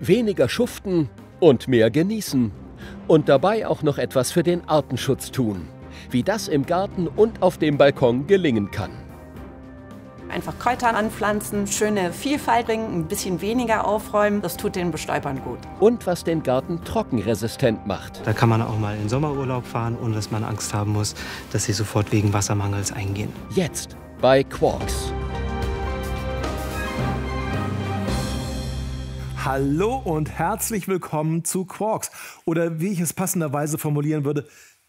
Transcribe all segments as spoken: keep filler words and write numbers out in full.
Weniger schuften und mehr genießen. Und dabei auch noch etwas für den Artenschutz tun. Wie das im Garten und auf dem Balkon gelingen kann. Einfach Kräuter anpflanzen, schöne Vielfalt bringen, ein bisschen weniger aufräumen, das tut den Bestäubern gut. Und was den Garten trockenresistent macht. Da kann man auch mal in Sommerurlaub fahren, ohne dass man Angst haben muss, dass sie sofort wegen Wassermangels eingehen. Jetzt bei Quarks. Hallo und herzlich willkommen zu Quarks. Oder wie ich es passenderweise formulieren würde.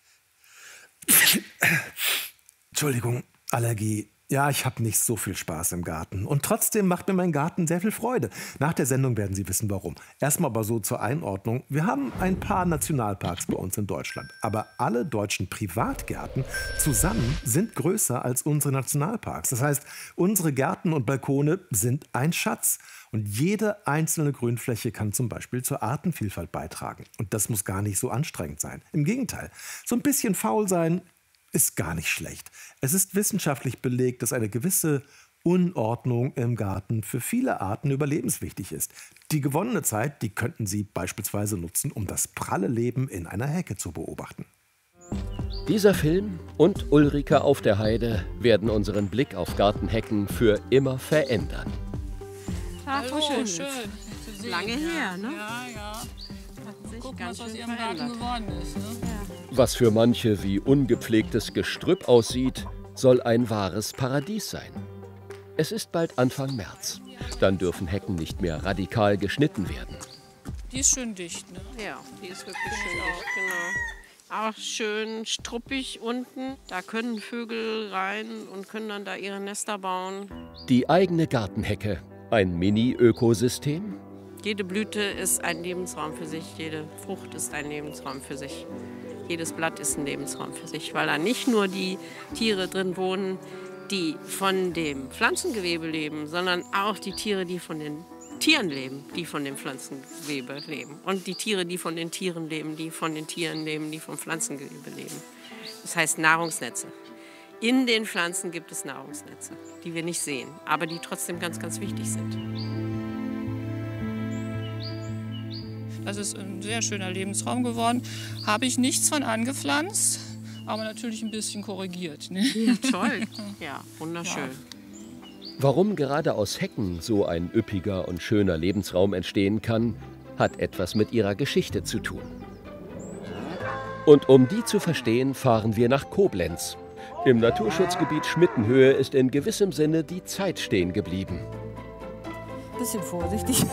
Entschuldigung, Allergie. Ja, ich habe nicht so viel Spaß im Garten. Und trotzdem macht mir mein Garten sehr viel Freude. Nach der Sendung werden Sie wissen, warum. Erstmal aber so zur Einordnung. Wir haben ein paar Nationalparks bei uns in Deutschland. Aber alle deutschen Privatgärten zusammen sind größer als unsere Nationalparks. Das heißt, unsere Gärten und Balkone sind ein Schatz. Und jede einzelne Grünfläche kann zum Beispiel zur Artenvielfalt beitragen. Und das muss gar nicht so anstrengend sein. Im Gegenteil, so ein bisschen faul sein ist gar nicht schlecht. Es ist wissenschaftlich belegt, dass eine gewisse Unordnung im Garten für viele Arten überlebenswichtig ist. Die gewonnene Zeit, die könnten Sie beispielsweise nutzen, um das pralle Leben in einer Hecke zu beobachten. Dieser Film und Ulrike auf der Heide werden unseren Blick auf Gartenhecken für immer verändern. Ach, so schön. schön. Lange her, ne? Ja, ja. Guck mal, was aus ihrem verändert. Garten geworden ist. Ne? Ja. Was für manche wie ungepflegtes Gestrüpp aussieht, soll ein wahres Paradies sein. Es ist bald Anfang März. Dann dürfen Hecken nicht mehr radikal geschnitten werden. Die ist schön dicht, ne? Ja, die ist wirklich schön dicht, genau. Auch schön struppig unten. Da können Vögel rein und können dann da ihre Nester bauen. Die eigene Gartenhecke, ein Mini-Ökosystem? Jede Blüte ist ein Lebensraum für sich, jede Frucht ist ein Lebensraum für sich. Jedes Blatt ist ein Lebensraum für sich, weil da nicht nur die Tiere drin wohnen, die von dem Pflanzengewebe leben, sondern auch die Tiere, die von den Tieren leben, die von dem Pflanzengewebe leben. Und die Tiere, die von den Tieren leben, die von den Tieren leben, die vom Pflanzengewebe leben. Das heißt Nahrungsnetze. In den Pflanzen gibt es Nahrungsnetze, die wir nicht sehen, aber die trotzdem ganz, ganz wichtig sind. Das ist ein sehr schöner Lebensraum geworden. Habe ich nichts von angepflanzt, aber natürlich ein bisschen korrigiert. Ne? Ja, toll. Ja, wunderschön. Ja. Warum gerade aus Hecken so ein üppiger und schöner Lebensraum entstehen kann, hat etwas mit ihrer Geschichte zu tun. Und um die zu verstehen, fahren wir nach Koblenz. Im Naturschutzgebiet Schmittenhöhe ist in gewissem Sinne die Zeit stehen geblieben. Bisschen vorsichtig.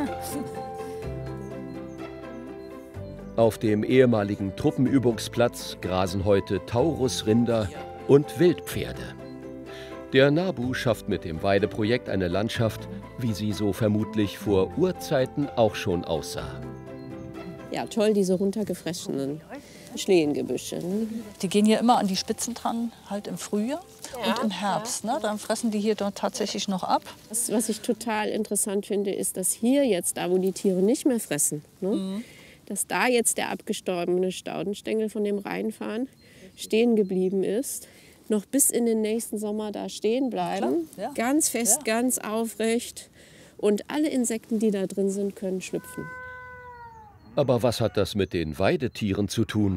Auf dem ehemaligen Truppenübungsplatz grasen heute Taurusrinder und Wildpferde. Der NABU schafft mit dem Weideprojekt eine Landschaft, wie sie so vermutlich vor Urzeiten auch schon aussah. Ja, toll, diese runtergefressenen Schlehengebüsche. Ne? Die gehen hier immer an die Spitzen dran, halt im Frühjahr Ja, und im Herbst. Ne? Dann fressen die hier dort tatsächlich noch ab. Das, was ich total interessant finde, ist, dass hier jetzt, da wo die Tiere nicht mehr fressen, ne? Mhm. dass da jetzt der abgestorbene Staudenstängel von dem Rheinfahren stehen geblieben ist, noch bis in den nächsten Sommer da stehen bleiben, ja. ganz fest, ja. ganz aufrecht und alle Insekten, die da drin sind, können schlüpfen. Aber was hat das mit den Weidetieren zu tun?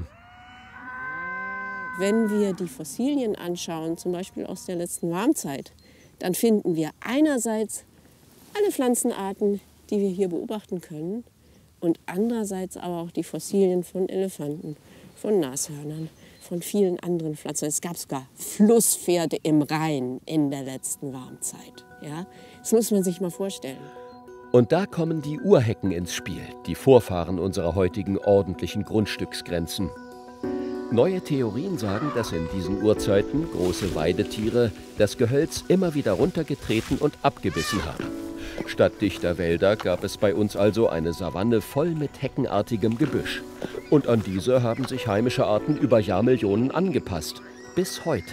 Wenn wir die Fossilien anschauen, zum Beispiel aus der letzten Warmzeit, dann finden wir einerseits alle Pflanzenarten, die wir hier beobachten können, und andererseits aber auch die Fossilien von Elefanten, von Nashörnern, von vielen anderen Pflanzen. Es gab sogar Flusspferde im Rhein in der letzten Warmzeit. Ja? Das muss man sich mal vorstellen. Und da kommen die Urhecken ins Spiel, die Vorfahren unserer heutigen ordentlichen Grundstücksgrenzen. Neue Theorien sagen, dass in diesen Urzeiten große Weidetiere das Gehölz immer wieder runtergetreten und abgebissen haben. Statt dichter Wälder gab es bei uns also eine Savanne voll mit heckenartigem Gebüsch. Und an diese haben sich heimische Arten über Jahrmillionen angepasst. Bis heute.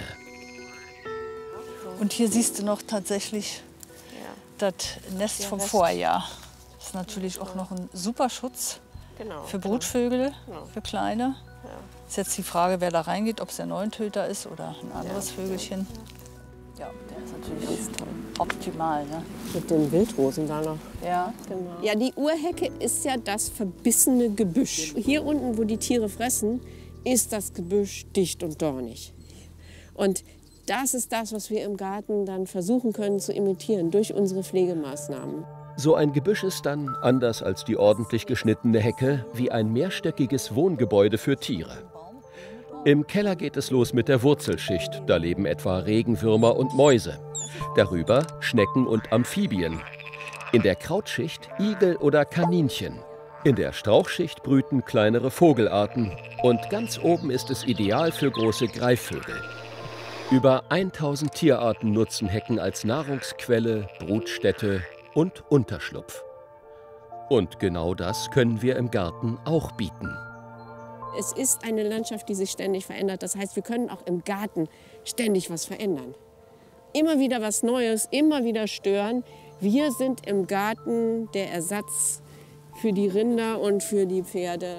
Und hier siehst du noch tatsächlich ja. das Nest ja, vom Rest. Vorjahr. Das ist natürlich auch noch ein super Schutz genau, für Brutvögel, genau. für Kleine. Ja. Ist jetzt die Frage, wer da reingeht, ob es der Neuntöter ist oder ein anderes ja. Vögelchen. Ja, der ist natürlich ganz toll. Optimal, ne? Mit den Wildrosen da noch. Ja, genau. Ja, die Urhecke ist ja das verbissene Gebüsch. Hier unten, wo die Tiere fressen, ist das Gebüsch dicht und dornig. Und das ist das, was wir im Garten dann versuchen können zu imitieren durch unsere Pflegemaßnahmen. So ein Gebüsch ist dann, anders als die ordentlich geschnittene Hecke, wie ein mehrstöckiges Wohngebäude für Tiere. Im Keller geht es los mit der Wurzelschicht. Da leben etwa Regenwürmer und Mäuse. Darüber Schnecken und Amphibien. In der Krautschicht Igel oder Kaninchen. In der Strauchschicht brüten kleinere Vogelarten. Und ganz oben ist es ideal für große Greifvögel. Über tausend Tierarten nutzen Hecken als Nahrungsquelle, Brutstätte und Unterschlupf. Und genau das können wir im Garten auch bieten. Es ist eine Landschaft, die sich ständig verändert. Das heißt, wir können auch im Garten ständig was verändern. Immer wieder was Neues, immer wieder stören. Wir sind im Garten der Ersatz für die Rinder und für die Pferde.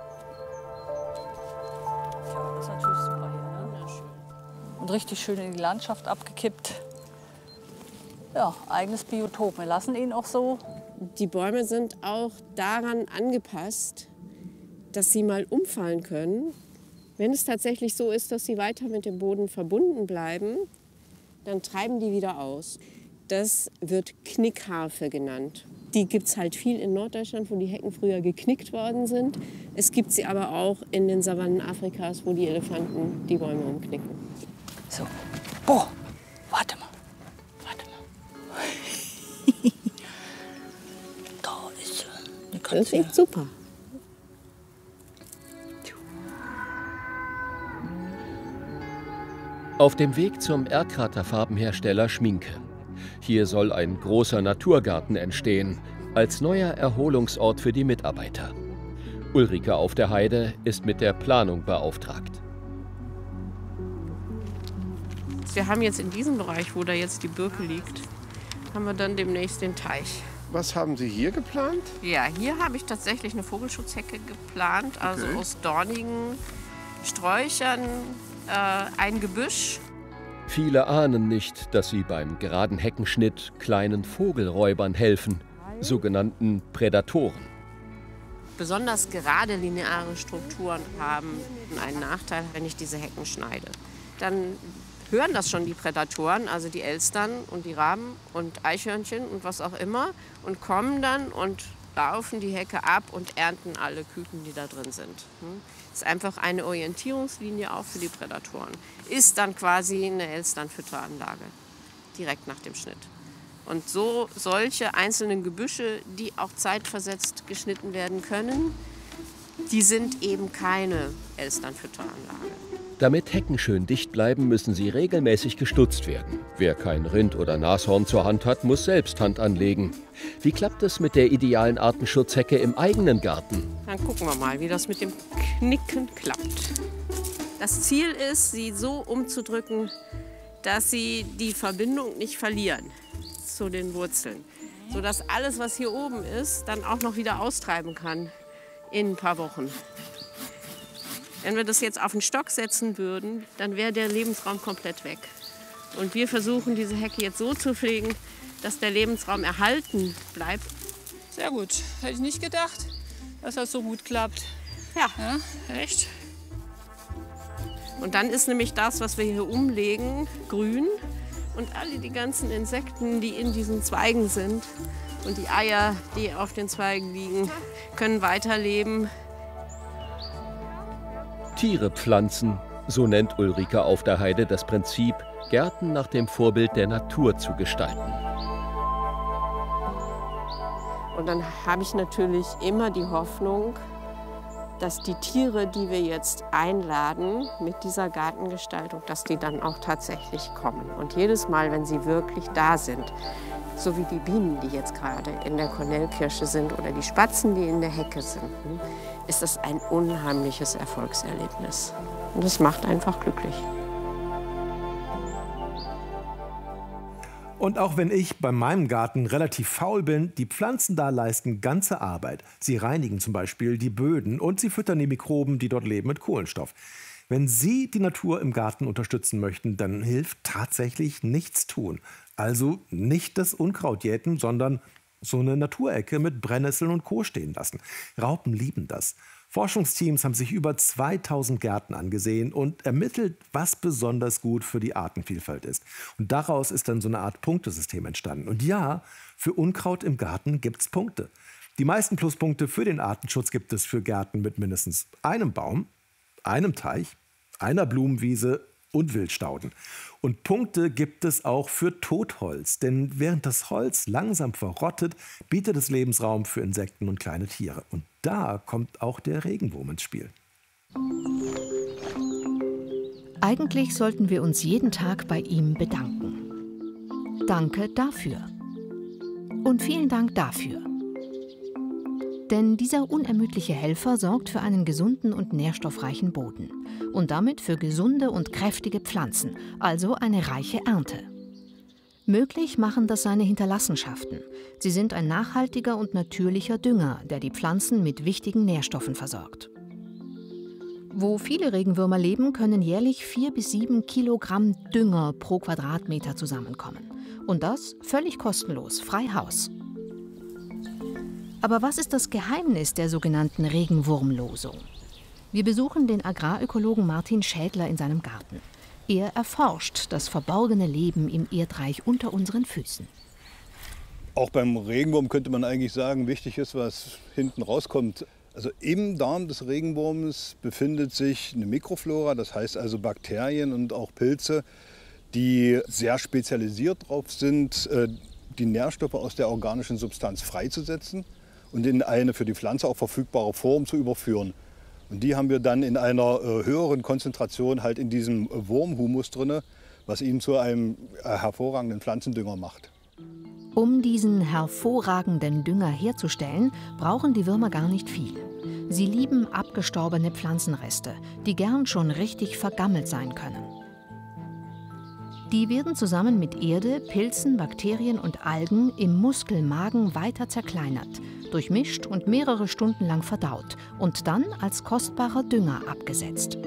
Ja, das ist natürlich super hier, ne? Und richtig schön in die Landschaft abgekippt. Ja, eigenes Biotop. Wir lassen ihn auch so. Die Bäume sind auch daran angepasst, dass sie mal umfallen können. Wenn es tatsächlich so ist, dass sie weiter mit dem Boden verbunden bleiben, dann treiben die wieder aus. Das wird Knickharfe genannt. Die gibt es halt viel in Norddeutschland, wo die Hecken früher geknickt worden sind. Es gibt sie aber auch in den Savannen Afrikas, wo die Elefanten die Bäume umknicken. So. Boah, warte mal. Warte mal. Da ist sie. Das klingt super. Auf dem Weg zum Erkrater Farbenhersteller Schminke. Hier soll ein großer Naturgarten entstehen, als neuer Erholungsort für die Mitarbeiter. Ulrike auf der Heide ist mit der Planung beauftragt. Wir haben jetzt in diesem Bereich, wo da jetzt die Birke liegt, haben wir dann demnächst den Teich. Was haben Sie hier geplant? Ja, hier habe ich tatsächlich eine Vogelschutzhecke geplant, also Okay. aus dornigen Sträuchern, äh, ein Gebüsch. Viele ahnen nicht, dass sie beim geraden Heckenschnitt kleinen Vogelräubern helfen, sogenannten Prädatoren. Besonders gerade lineare Strukturen haben einen Nachteil, wenn ich diese Hecken schneide. Dann hören das schon die Prädatoren, also die Elstern und die Raben und Eichhörnchen und was auch immer, und kommen dann und laufen die Hecke ab und ernten alle Küken, die da drin sind. Das ist einfach eine Orientierungslinie auch für die Prädatoren. Ist dann quasi eine Elsternfütteranlage, direkt nach dem Schnitt. Und so solche einzelnen Gebüsche, die auch zeitversetzt geschnitten werden können, die sind eben keine Elsternfütteranlage. Damit Hecken schön dicht bleiben, müssen sie regelmäßig gestutzt werden. Wer kein Rind oder Nashorn zur Hand hat, muss selbst Hand anlegen. Wie klappt es mit der idealen Artenschutzhecke im eigenen Garten? Dann gucken wir mal, wie das mit dem Knicken klappt. Das Ziel ist, sie so umzudrücken, dass sie die Verbindung nicht verlieren zu den Wurzeln. Sodass alles, was hier oben ist, dann auch noch wieder austreiben kann in ein paar Wochen. Wenn wir das jetzt auf den Stock setzen würden, dann wäre der Lebensraum komplett weg. Und wir versuchen, diese Hecke jetzt so zu pflegen, dass der Lebensraum erhalten bleibt. Sehr gut. Hätte ich nicht gedacht, dass das so gut klappt. Ja. Ja, echt? Und dann ist nämlich das, was wir hier umlegen, grün. Und alle die ganzen Insekten, die in diesen Zweigen sind und die Eier, die auf den Zweigen liegen, können weiterleben. Tiere pflanzen, so nennt Ulrike auf der Heide das Prinzip, Gärten nach dem Vorbild der Natur zu gestalten. Und dann habe ich natürlich immer die Hoffnung, dass die Tiere, die wir jetzt einladen mit dieser Gartengestaltung, dass die dann auch tatsächlich kommen. Und jedes Mal, wenn sie wirklich da sind, so wie die Bienen, die jetzt gerade in der Kornelkirsche sind oder die Spatzen, die in der Hecke sind, ist das ein unheimliches Erfolgserlebnis. Und das macht einfach glücklich. Und auch wenn ich bei meinem Garten relativ faul bin, die Pflanzen da leisten ganze Arbeit. Sie reinigen zum Beispiel die Böden und sie füttern die Mikroben, die dort leben, mit Kohlenstoff. Wenn Sie die Natur im Garten unterstützen möchten, dann hilft tatsächlich nichts tun. Also nicht das Unkraut jäten, sondern so eine Naturecke mit Brennnesseln und Co. stehen lassen. Raupen lieben das. Forschungsteams haben sich über zweitausend Gärten angesehen und ermittelt, was besonders gut für die Artenvielfalt ist. Und daraus ist dann so eine Art Punktesystem entstanden. Und ja, für Unkraut im Garten gibt es Punkte. Die meisten Pluspunkte für den Artenschutz gibt es für Gärten mit mindestens einem Baum, einem Teich, einer Blumenwiese und Wildstauden. Und Punkte gibt es auch für Totholz, denn während das Holz langsam verrottet, bietet es Lebensraum für Insekten und kleine Tiere. Und da kommt auch der Regenwurm ins Spiel. Eigentlich sollten wir uns jeden Tag bei ihm bedanken. Danke dafür. Und vielen Dank dafür. Denn dieser unermüdliche Helfer sorgt für einen gesunden und nährstoffreichen Boden und damit für gesunde und kräftige Pflanzen, also eine reiche Ernte. Möglich machen das seine Hinterlassenschaften. Sie sind ein nachhaltiger und natürlicher Dünger, der die Pflanzen mit wichtigen Nährstoffen versorgt. Wo viele Regenwürmer leben, können jährlich vier bis sieben Kilogramm Dünger pro Quadratmeter zusammenkommen. Und das völlig kostenlos, frei Haus. Aber was ist das Geheimnis der sogenannten Regenwurmlosung? Wir besuchen den Agrarökologen Martin Schädler in seinem Garten. Er erforscht das verborgene Leben im Erdreich unter unseren Füßen. Auch beim Regenwurm könnte man eigentlich sagen, wichtig ist, was hinten rauskommt. Also im Darm des Regenwurms befindet sich eine Mikroflora, das heißt also Bakterien und auch Pilze, die sehr spezialisiert darauf sind, die Nährstoffe aus der organischen Substanz freizusetzen und in eine für die Pflanze auch verfügbare Form zu überführen. Und die haben wir dann in einer äh, höheren Konzentration halt in diesem Wurmhumus drin, was ihn zu einem äh, hervorragenden Pflanzendünger macht. Um diesen hervorragenden Dünger herzustellen, brauchen die Würmer gar nicht viel. Sie lieben abgestorbene Pflanzenreste, die gern schon richtig vergammelt sein können. Die werden zusammen mit Erde, Pilzen, Bakterien und Algen im Muskelmagen weiter zerkleinert, durchmischt und mehrere Stunden lang verdaut und dann als kostbarer Dünger abgesetzt.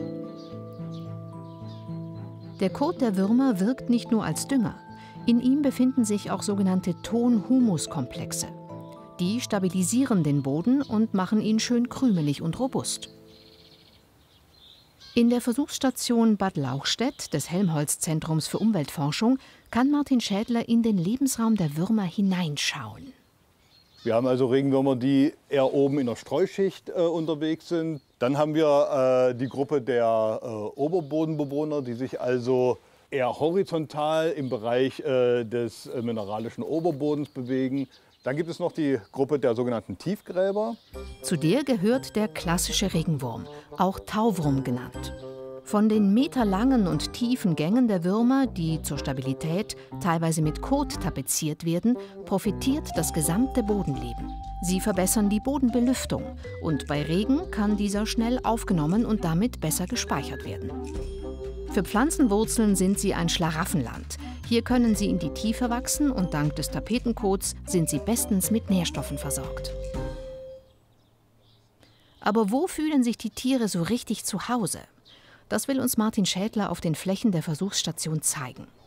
Der Kot der Würmer wirkt nicht nur als Dünger. In ihm befinden sich auch sogenannte Ton-Humus-Komplexe. Die stabilisieren den Boden und machen ihn schön krümelig und robust. In der Versuchsstation Bad Lauchstädt des Helmholtz-Zentrums für Umweltforschung kann Martin Schädler in den Lebensraum der Würmer hineinschauen. Wir haben also Regenwürmer, die eher oben in der Streuschicht äh, unterwegs sind. Dann haben wir äh, die Gruppe der äh, Oberbodenbewohner, die sich also eher horizontal im Bereich äh, des äh, mineralischen Oberbodens bewegen. Dann gibt es noch die Gruppe der sogenannten Tiefgräber. Zu der gehört der klassische Regenwurm, auch Tauwurm genannt. Von den meterlangen und tiefen Gängen der Würmer, die zur Stabilität teilweise mit Kot tapeziert werden, profitiert das gesamte Bodenleben. Sie verbessern die Bodenbelüftung und bei Regen kann dieser schnell aufgenommen und damit besser gespeichert werden. Für Pflanzenwurzeln sind sie ein Schlaraffenland. Hier können sie in die Tiefe wachsen und dank des Tapetenkots sind sie bestens mit Nährstoffen versorgt. Aber wo fühlen sich die Tiere so richtig zu Hause? Das will uns Martin Schädler auf den Flächen der Versuchsstation zeigen.